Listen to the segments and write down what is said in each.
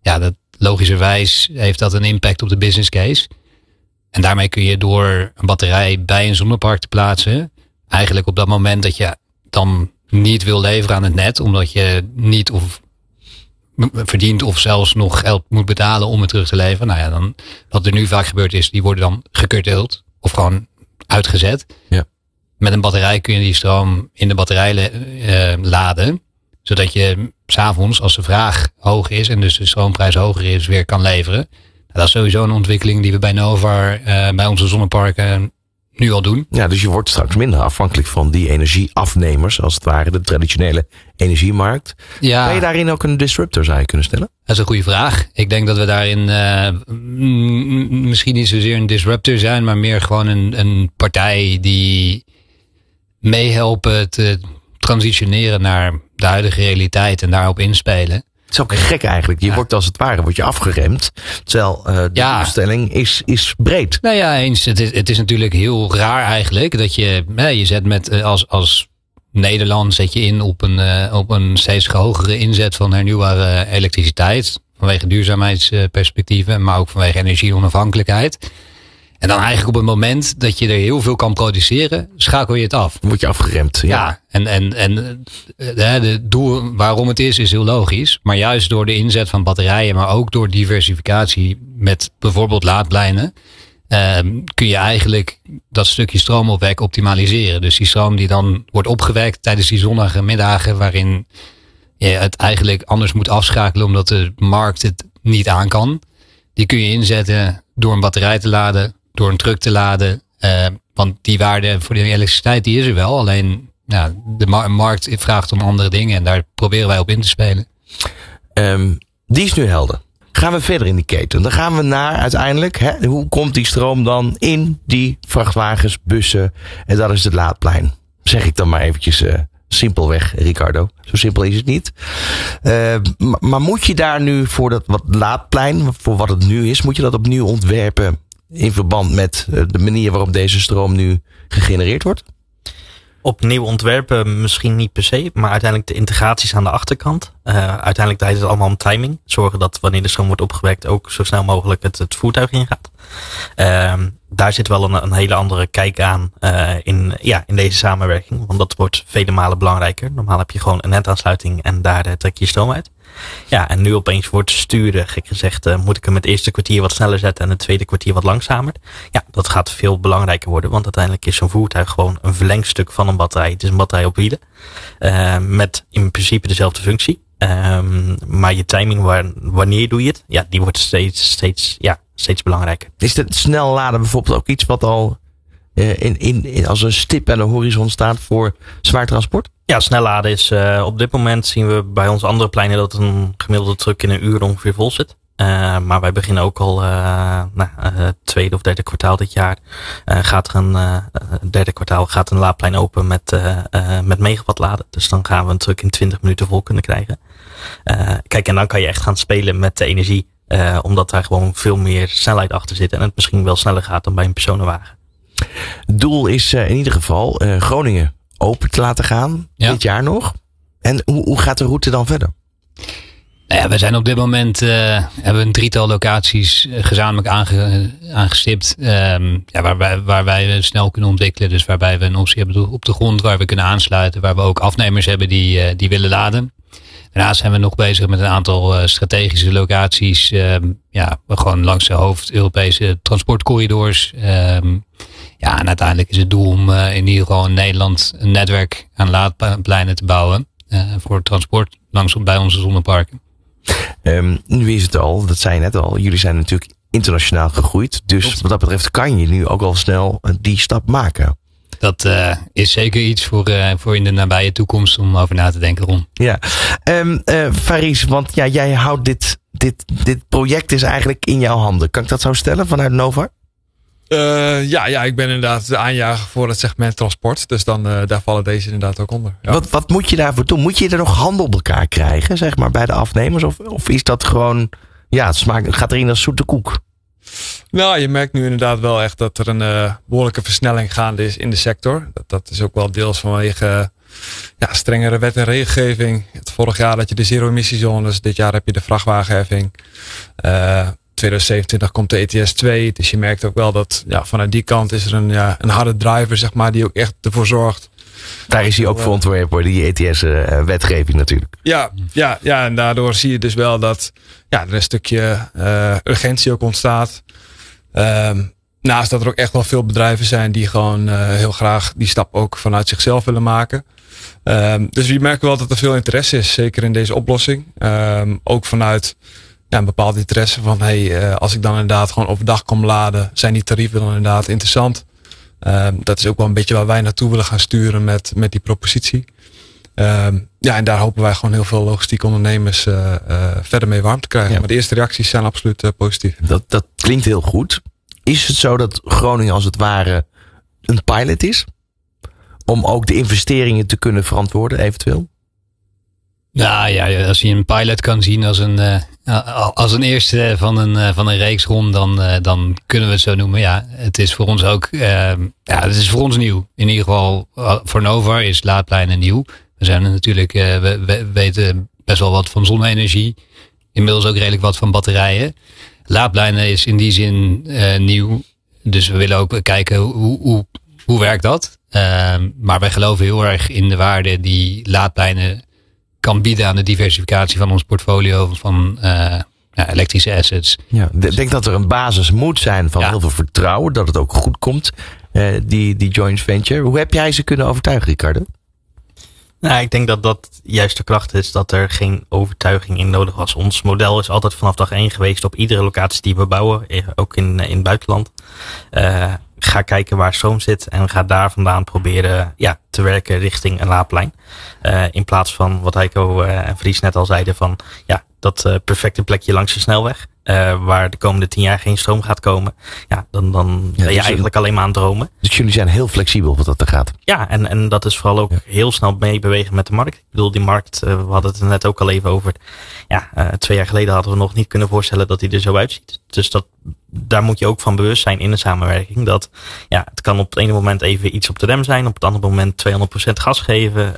dat logischerwijs heeft dat een impact op de business case. En daarmee kun je door een batterij bij een zonnepark te plaatsen, eigenlijk op dat moment dat je dan niet wil leveren aan het net, omdat je niet of verdient of zelfs nog geld moet betalen om het terug te leveren. Nou ja, dan wat er nu vaak gebeurt is, die worden dan gecurtailed of gewoon uitgezet. Ja. Met een batterij kun je die stroom in de batterij laden, zodat je 's avonds, als de vraag hoog is en dus de stroomprijs hoger is, weer kan leveren. Dat is sowieso een ontwikkeling die we bij Novar, bij onze zonneparken, nu al doen. Ja, dus je wordt straks minder afhankelijk van die energieafnemers, als het ware, de traditionele energiemarkt. Ja. Kan je daarin ook een disruptor, zou je kunnen stellen? Dat is een goede vraag. Ik denk dat we daarin misschien niet zozeer een disruptor zijn, maar meer gewoon een partij die meehelpen te transitioneren naar de huidige realiteit en daarop inspelen. Het is ook gek eigenlijk. Je wordt als het ware afgeremd. Terwijl de doelstelling is breed. Nou ja, eens. Het is natuurlijk heel raar eigenlijk dat je zet met als Nederland zet je in op een steeds hogere inzet van hernieuwbare elektriciteit. Vanwege duurzaamheidsperspectieven, maar ook vanwege energieonafhankelijkheid. En dan eigenlijk op het moment dat je er heel veel kan produceren, schakel je het af. Word je afgeremd. Ja, en de doel waarom het is heel logisch. Maar juist door de inzet van batterijen, maar ook door diversificatie met bijvoorbeeld laadlijnen, kun je eigenlijk dat stukje stroomopwek optimaliseren. Dus die stroom die dan wordt opgewekt tijdens die zonnige middagen, waarin je het eigenlijk anders moet afschakelen omdat de markt het niet aan kan. Die kun je inzetten door een batterij te laden, door een truck te laden. Want die waarde voor de elektriciteit die is er wel. Alleen de markt vraagt om andere dingen en daar proberen wij op in te spelen. Die is nu helder. Gaan we verder in die keten. Dan gaan we naar uiteindelijk, hoe komt die stroom dan in die vrachtwagens, bussen. En dat is het laadplein. Zeg ik dan maar eventjes simpelweg, Ricardo. Zo simpel is het niet. Maar moet je daar nu voor dat laadplein, voor wat het nu is, moet je dat opnieuw ontwerpen in verband met de manier waarop deze stroom nu gegenereerd wordt? Opnieuw ontwerpen misschien niet per se, maar uiteindelijk de integraties aan de achterkant. Uiteindelijk draait het allemaal om timing. Zorgen dat wanneer de stroom wordt opgewekt ook zo snel mogelijk het voertuig ingaat. Daar zit wel een hele andere kijk aan in deze samenwerking. Want dat wordt vele malen belangrijker. Normaal heb je gewoon een netaansluiting en daar trek je stroom uit. Ja, en nu opeens wordt sturen, gek gezegd, moet ik hem het eerste kwartier wat sneller zetten en het tweede kwartier wat langzamer. Ja, dat gaat veel belangrijker worden, want uiteindelijk is zo'n voertuig gewoon een verlengstuk van een batterij. Het is een batterij op wielen, met in principe dezelfde functie. Maar je timing, wanneer doe je het? Ja, die wordt steeds belangrijker. Is het snel laden bijvoorbeeld ook iets wat al als een stip aan de horizon staat voor zwaar transport? Ja, snel laden is op dit moment zien we bij onze andere pleinen dat een gemiddelde truck in een uur ongeveer vol zit. Maar wij beginnen ook al tweede of derde kwartaal dit jaar. Derde kwartaal gaat een laadplein open met megawatt laden. Dus dan gaan we een truck in 20 minuten vol kunnen krijgen. Kijk, en dan kan je echt gaan spelen met de energie. Omdat daar gewoon veel meer snelheid achter zit. En het misschien wel sneller gaat dan bij een personenwagen. Het doel is in ieder geval Groningen open te laten gaan. Ja. Dit jaar nog. En hoe gaat de route dan verder? Nou ja, we zijn op dit moment hebben een drietal locaties gezamenlijk aangestipt. Waar wij snel kunnen ontwikkelen. Dus waarbij we een optie hebben op de grond waar we kunnen aansluiten. Waar we ook afnemers hebben die willen laden. Daarnaast zijn we nog bezig met een aantal strategische locaties. Gewoon langs de hoofd-Europese transportcorridors. En uiteindelijk is het doel om in ieder geval in Nederland een netwerk aan laadpleinen te bouwen. Voor transport bij onze zonneparken. Nu is het al, dat zei je net al, jullie zijn natuurlijk internationaal gegroeid. Dus wat dat betreft kan je nu ook al snel die stap maken. Dat is zeker iets voor in de nabije toekomst om over na te denken, Ron. Ja, Faris, want jij houdt dit project is eigenlijk in jouw handen. Kan ik dat zo stellen vanuit Novar? Ik ben inderdaad de aanjager voor het segment transport. Dus dan daar vallen deze inderdaad ook onder. Ja. Wat moet je daarvoor doen? Moet je er nog handen op elkaar krijgen, zeg maar, bij de afnemers? Of is dat gewoon, het gaat erin als zoete koek? Nou, je merkt nu inderdaad wel echt dat er een behoorlijke versnelling gaande is in de sector. Dat is ook wel deels vanwege strengere wet en regelgeving. Vorig jaar had je de zero-emissiezones. Dit jaar heb je de vrachtwagenheffing. 2027 komt de ETS 2. Dus je merkt ook wel dat vanuit die kant is er een harde driver, zeg maar, die ook echt ervoor zorgt. Daar is hij ook voor ontworpen, die ETS-wetgeving natuurlijk. Ja, en daardoor zie je dus wel dat er een stukje urgentie ook ontstaat. Naast dat er ook echt wel veel bedrijven zijn die gewoon heel graag die stap ook vanuit zichzelf willen maken. Dus je merkt wel dat er veel interesse is, zeker in deze oplossing. Ook vanuit een bepaald interesse van als ik dan inderdaad gewoon overdag kom laden, zijn die tarieven dan inderdaad interessant. Dat is ook wel een beetje waar wij naartoe willen gaan sturen met die propositie. En daar hopen wij gewoon heel veel logistieke ondernemers verder mee warm te krijgen. Ja. Maar de eerste reacties zijn absoluut positief. Dat klinkt heel goed. Is het zo dat Groningen als het ware een pilot is? Om ook de investeringen te kunnen verantwoorden eventueel? Nou ja, als je een pilot kan zien als een eerste van een reeksron, dan kunnen we het zo noemen. Ja, het is voor ons ook, het is voor ons nieuw. In ieder geval voor Nova is laadpleinen nieuw. We zijn er natuurlijk, we weten best wel wat van zonne-energie. Inmiddels ook redelijk wat van batterijen. Laadpleinen is in die zin nieuw. Dus we willen ook kijken hoe werkt dat. Maar wij geloven heel erg in de waarde die laadpleinen kan bieden aan de diversificatie van ons portfolio van elektrische assets. Ja, ik denk dat er een basis moet zijn van heel veel vertrouwen, dat het ook goed komt, die joint venture. Hoe heb jij ze kunnen overtuigen, Ricardo? Nou, ik denk dat dat juist de kracht is, dat er geen overtuiging in nodig was. Ons model is altijd vanaf dag 1 geweest op iedere locatie die we bouwen, ook in het buitenland. Ga kijken waar stroom zit en ga daar vandaan proberen te werken richting een laadplein. In plaats van wat Heiko en Fries net al zeiden van dat perfecte plekje langs de snelweg. Waar de komende 10 jaar geen stroom gaat komen. Ja, dan ben je eigenlijk alleen maar aan het dromen. Dus jullie zijn heel flexibel wat dat er gaat. Ja, en dat is vooral ook heel snel meebewegen met de markt. Ik bedoel, die markt, we hadden het er net ook al even over. 2 jaar geleden hadden we nog niet kunnen voorstellen dat hij er zo uitziet. Dus daar moet je ook van bewust zijn in de samenwerking. Dat het kan op het ene moment even iets op de rem zijn. Op het andere moment 200% gas geven.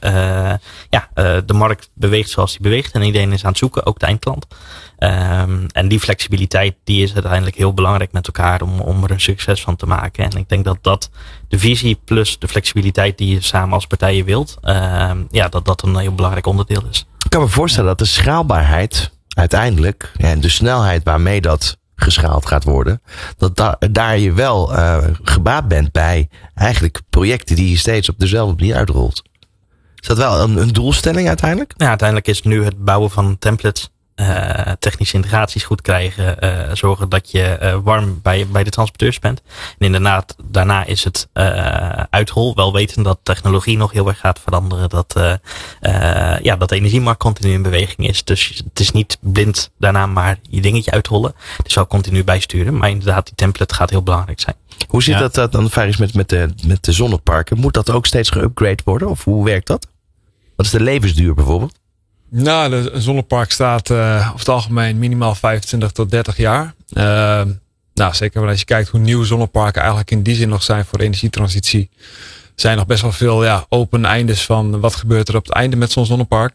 De markt beweegt zoals die beweegt. En iedereen is aan het zoeken, ook de eindklant. En die flexibiliteit, die is uiteindelijk heel belangrijk met elkaar om er een succes van te maken. En ik denk dat de visie plus de flexibiliteit die je samen als partijen wilt, dat een heel belangrijk onderdeel is. Ik kan me voorstellen dat de schaalbaarheid uiteindelijk, en de snelheid waarmee dat geschaald gaat worden, dat daar je wel gebaat bent bij eigenlijk projecten die je steeds op dezelfde manier uitrolt. Is dat wel een doelstelling uiteindelijk? Ja, uiteindelijk is nu het bouwen van templates, technische integraties goed krijgen, zorgen dat je warm bij de transporteurs bent. En inderdaad, daarna is het uitrol, wel weten dat technologie nog heel erg gaat veranderen, dat de energiemarkt continu in beweging is. Dus het is niet blind daarna maar je dingetje uitrollen. Het is wel continu bijsturen, maar inderdaad, die template gaat heel belangrijk zijn. Hoe zit dat dan, Faris, met de zonneparken? Moet dat ook steeds geüpgrade worden? Of hoe werkt dat? Wat is de levensduur bijvoorbeeld? Nou, een zonnepark staat over het algemeen minimaal 25 tot 30 jaar. Zeker als je kijkt hoe nieuw zonneparken eigenlijk in die zin nog zijn voor de energietransitie. Zijn nog best wel veel open eindes van wat gebeurt er op het einde met zo'n zonnepark.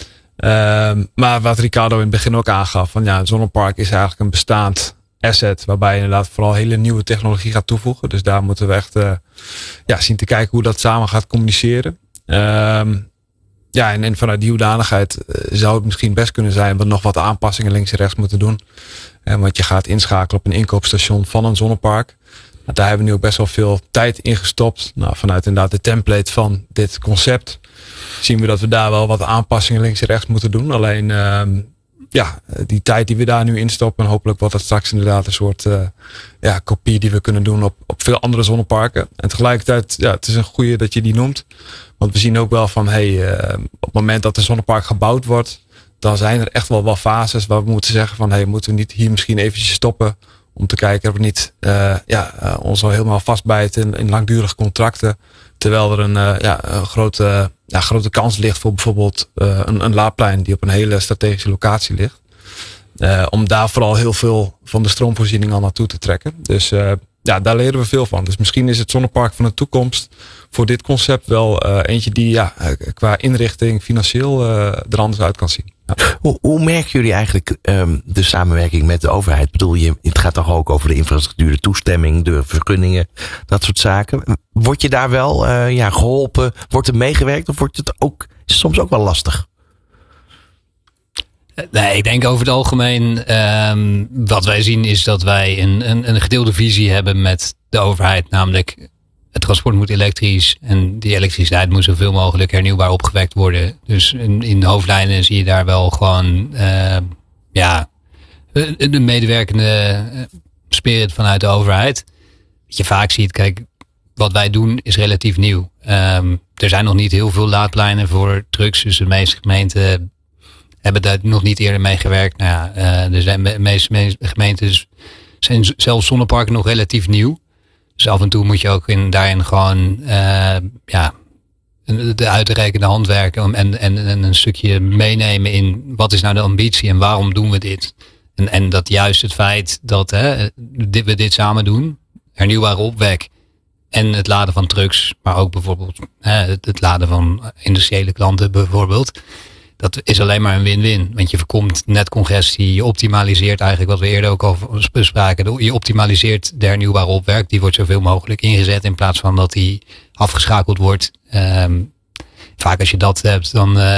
Maar wat Ricardo in het begin ook aangaf, van een zonnepark is eigenlijk een bestaand asset waarbij je inderdaad vooral hele nieuwe technologie gaat toevoegen. Dus daar moeten we echt zien te kijken hoe dat samen gaat communiceren. En vanuit die hoedanigheid zou het misschien best kunnen zijn dat we nog wat aanpassingen links en rechts moeten doen. Want je gaat inschakelen op een inkoopstation van een zonnepark. Daar hebben we nu ook best wel veel tijd in gestopt. Vanuit inderdaad de template van dit concept zien we dat we daar wel wat aanpassingen links en rechts moeten doen. Alleen die tijd die we daar nu instoppen, en hopelijk wordt dat straks inderdaad een soort kopie die we kunnen doen op veel andere zonneparken. En tegelijkertijd, het is een goede dat je die noemt. Want we zien ook wel van, op het moment dat een zonnepark gebouwd wordt, dan zijn er echt wel fases waar we moeten zeggen van, moeten we niet hier misschien eventjes stoppen om te kijken of we niet ons al helemaal vastbijten in langdurige contracten. Terwijl er een grote kans ligt voor bijvoorbeeld een laadplein die op een hele strategische locatie ligt. Om daar vooral heel veel van de stroomvoorziening al naartoe te trekken. Dus daar leren we veel van. Dus misschien is het zonnepark van de toekomst voor dit concept wel eentje die qua inrichting financieel er anders uit kan zien. Ja. Hoe merken jullie eigenlijk de samenwerking met de overheid? Ik bedoel, het gaat toch ook over de infrastructuur, de toestemming, de vergunningen, dat soort zaken. Word je daar wel geholpen? Wordt er meegewerkt of wordt het ook soms ook wel lastig? Nee, ik denk over het algemeen, wat wij zien is dat wij een gedeelde visie hebben met de overheid. Namelijk, het transport moet elektrisch en die elektriciteit moet zoveel mogelijk hernieuwbaar opgewekt worden. Dus in de hoofdlijnen zie je daar wel gewoon, de medewerkende spirit vanuit de overheid. Wat je vaak ziet, kijk, wat wij doen is relatief nieuw. Er zijn nog niet heel veel laadpleinen voor trucks, dus de meeste gemeenten hebben daar nog niet eerder mee gewerkt. De meeste gemeentes zijn zelfs zonneparken nog relatief nieuw. Dus af en toe moet je ook daarin gewoon de uitreikende hand werken en een stukje meenemen in wat is nou de ambitie en waarom doen we dit. En dat juist het feit dat we dit samen doen, hernieuwbare opwek en het laden van trucks, maar ook bijvoorbeeld het laden van industriële klanten bijvoorbeeld. Dat is alleen maar een win-win. Want je voorkomt netcongestie. Je optimaliseert eigenlijk wat we eerder ook al bespraken. Je optimaliseert de hernieuwbare opwek. Die wordt zoveel mogelijk ingezet in plaats van dat die afgeschakeld wordt. Vaak als je dat hebt,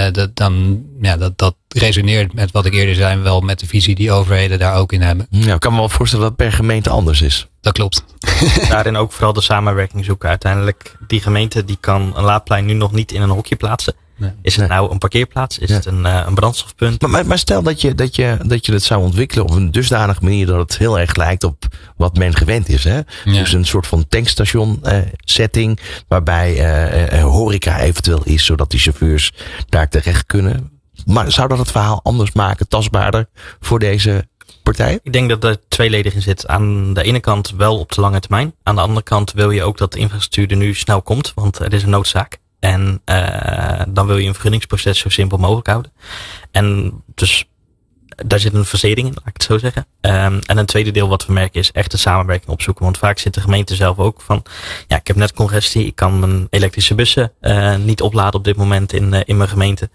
dat resoneert met wat ik eerder zei. Wel met de visie die overheden daar ook in hebben. Ja, ik kan me wel voorstellen dat per gemeente anders is. Dat klopt. Daarin ook vooral de samenwerking zoeken. Uiteindelijk, die gemeente die kan een laadplein nu nog niet in een hokje plaatsen. Nee. Is het nou een parkeerplaats? Is het een brandstofpunt? Maar stel dat je het zou ontwikkelen op een dusdanige manier dat het heel erg lijkt op wat men gewend is. Hè? Ja. Dus een soort van tankstation setting waarbij horeca eventueel is, zodat die chauffeurs daar terecht kunnen. Maar zou dat het verhaal anders maken, tastbaarder voor deze partij? Ik denk dat er tweeledig in zit. Aan de ene kant wel op de lange termijn. Aan de andere kant wil je ook dat de infrastructuur er nu snel komt, want het is een noodzaak. En dan wil je een vergunningsproces zo simpel mogelijk houden. En dus daar zit een verzering in, laat ik het zo zeggen. En een tweede deel wat we merken is echt de samenwerking opzoeken. Want vaak zit de gemeente zelf ook van, ik heb net congestie, ik kan mijn elektrische bussen niet opladen op dit moment in mijn gemeente.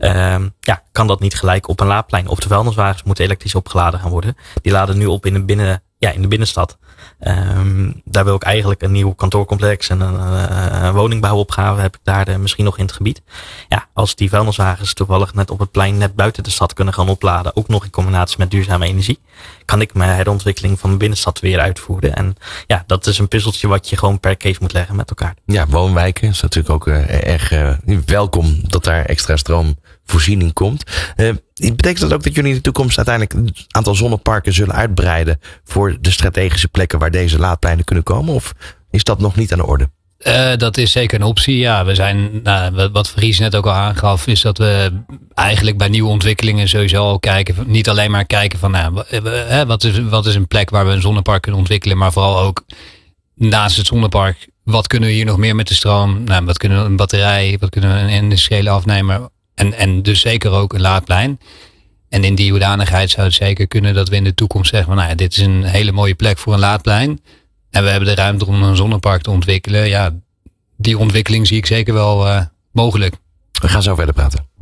Kan dat niet gelijk op een laadplein. Of de vuilniswagens moeten elektrisch opgeladen gaan worden. Die laden nu op in de binnenstad. Daar wil ik eigenlijk een nieuw kantoorcomplex en een woningbouwopgave heb ik daar misschien nog in het gebied. Ja, als die vuilniswagens toevallig net op het plein net buiten de stad kunnen gaan opladen, ook nog in combinatie met duurzame energie, kan ik mijn herontwikkeling van de binnenstad weer uitvoeren. En dat is een puzzeltje wat je gewoon per case moet leggen met elkaar. Ja, woonwijken is natuurlijk ook erg welkom dat daar extra stroomvoorziening komt. Betekent dat ook dat jullie in de toekomst uiteindelijk een aantal zonneparken zullen uitbreiden voor de strategische plekken waar deze laadpleinen kunnen komen? Of is dat nog niet aan de orde? Dat is zeker een optie. Ja, we zijn, wat Vries net ook al aangaf, is dat we eigenlijk bij nieuwe ontwikkelingen sowieso al kijken. Niet alleen maar kijken van, wat is een plek waar we een zonnepark kunnen ontwikkelen, maar vooral ook naast het zonnepark, wat kunnen we hier nog meer met de stroom? Wat kunnen we een batterij, wat kunnen we een industriële afnemer en dus zeker ook een laadplein. En in die hoedanigheid zou het zeker kunnen dat we in de toekomst zeggen van, dit is een hele mooie plek voor een laadplein. En we hebben de ruimte om een zonnepark te ontwikkelen. Ja, die ontwikkeling zie ik zeker wel mogelijk. We gaan zo verder praten.